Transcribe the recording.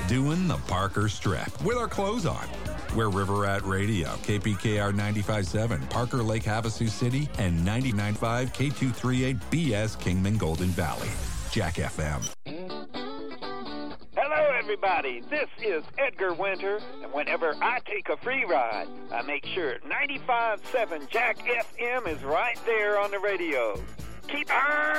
doing the Parker Strip with our clothes on. We're River Rat Radio, KPKR 95.7, Parker Lake, Havasu City, and 99.5 K238 BS Kingman Golden Valley. Jack FM. Hello, everybody. This is Edgar Winter, and whenever I take a free ride, I make sure 95.7 Jack FM is right there on the radio. Keep on